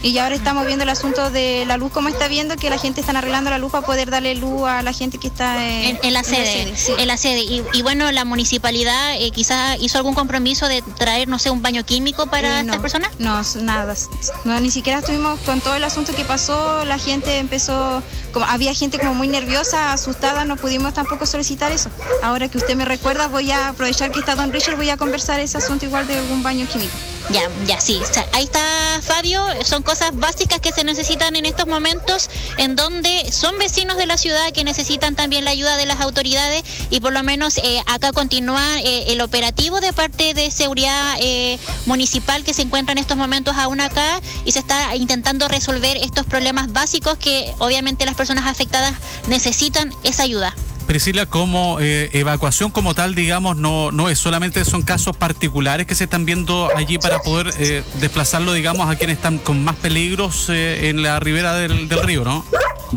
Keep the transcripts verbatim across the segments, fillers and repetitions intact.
Y ahora estamos viendo el asunto de la luz, como está viendo que la gente está arreglando la luz para poder darle luz a la gente que está eh, en, en la sede. En la sede, sí. en la sede. Y, y bueno, la municipalidad eh, quizás hizo algún compromiso de traer, no sé, un baño químico para eh, no, estas personas. No, nada. No, ni siquiera estuvimos con todo el asunto que pasó. La gente empezó, como había gente como muy nerviosa, asustada, no pudimos tampoco solicitar eso. Ahora que usted me recuerda, voy a aprovechar que está don Richard, voy a conversar ese asunto igual de algún baño químico. Ya, ya, sí. O sea, ahí está Fabio. Son cosas básicas que se necesitan en estos momentos, en donde son vecinos de la ciudad que necesitan también la ayuda de las autoridades, y por lo menos eh, acá continúa eh, el operativo de parte de seguridad eh, municipal, que se encuentra en estos momentos aún acá, y se está intentando resolver estos problemas básicos que obviamente las personas afectadas necesitan esa ayuda. Priscila, como eh, evacuación como tal, digamos, no no es solamente, son casos particulares que se están viendo allí para poder eh, desplazarlo, digamos, a quienes están con más peligros eh, en la ribera del, del río, ¿no?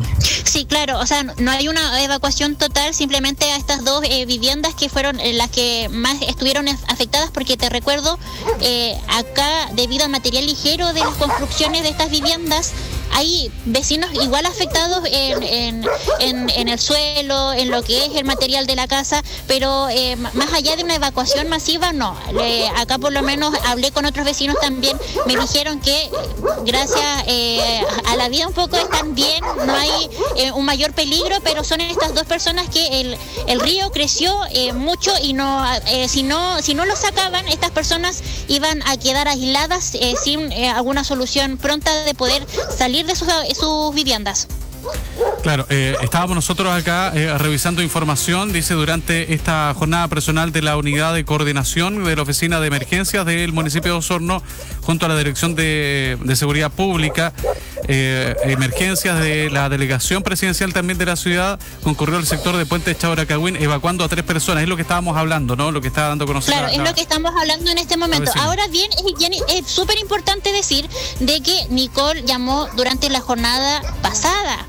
Sí, claro, o sea, no hay una evacuación total, simplemente a estas dos eh, viviendas que fueron eh, las que más estuvieron afectadas, porque te recuerdo, eh, acá debido al material ligero de las construcciones de estas viviendas, hay vecinos igual afectados en, en, en, en el suelo, en lo que es el material de la casa, pero eh, más allá de una evacuación masiva, no. Eh, acá por lo menos hablé con otros vecinos también, me dijeron que gracias eh, a la vida un poco están bien, no hay eh, un mayor peligro, pero son estas dos personas que el, el río creció eh, mucho y no, eh, si no si no lo sacaban, estas personas iban a quedar aisladas eh, sin eh, alguna solución pronta de poder salir de sus, sus viviendas. Claro, eh, estábamos nosotros acá eh, revisando información, dice, durante esta jornada personal de la Unidad de Coordinación de la Oficina de Emergencias del municipio de Osorno, junto a la Dirección de, de Seguridad Pública, eh, Emergencias de la Delegación Presidencial también de la ciudad, concurrió al sector de Puente Chauracagüín evacuando a tres personas. Es lo que estábamos hablando, ¿no? Lo que está dando a conocer. Claro, la, es la, lo que estamos hablando en este momento. Ahora bien, es súper importante decir de que Nicole llamó durante la jornada pasada.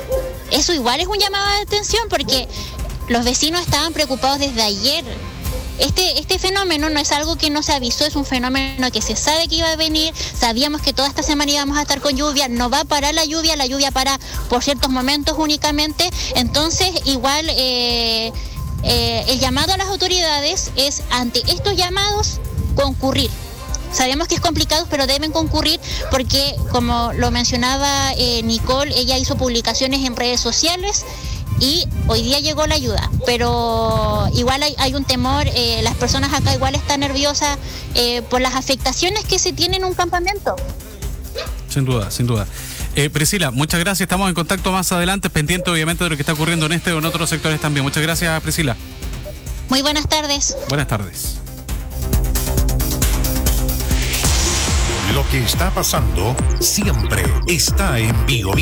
Eso igual es un llamado de atención, porque los vecinos estaban preocupados desde ayer. Este, este fenómeno no es algo que no se avisó, es un fenómeno que se sabe que iba a venir. Sabíamos que toda esta semana íbamos a estar con lluvia, no va a parar la lluvia, la lluvia para por ciertos momentos únicamente. Entonces, igual eh, eh, el llamado a las autoridades es, ante estos llamados, concurrir. Sabemos que es complicado, pero deben concurrir porque, como lo mencionaba eh, Nicole, ella hizo publicaciones en redes sociales y hoy día llegó la ayuda. Pero igual hay, hay un temor, eh, las personas acá igual están nerviosas eh, por las afectaciones que se tienen en un campamento. Sin duda, sin duda. Eh, Priscila, muchas gracias, estamos en contacto más adelante, pendiente obviamente de lo que está ocurriendo en este o en otros sectores también. Muchas gracias, Priscila. Muy buenas tardes. Buenas tardes. Lo que está pasando siempre está en Bio.